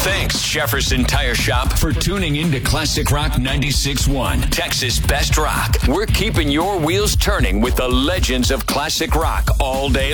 Thanks, Jefferson Tire Shop, for tuning in to Classic Rock 96.1, Texas Best Rock. We're keeping your wheels turning with the legends of classic rock all day